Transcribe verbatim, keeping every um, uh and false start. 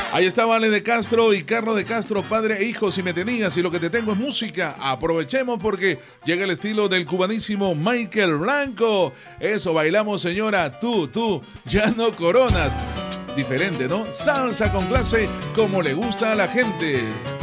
Ahí está Vale de Castro y Carlos de Castro, padre e hijo. Si me tenías y lo que te tengo es música, aprovechemos porque llega el estilo del cubanísimo Michael Blanco. Eso, bailamos, señora, tú, tú, ya no coronas. Diferente, ¿no? Salsa con clase, como le gusta a la gente.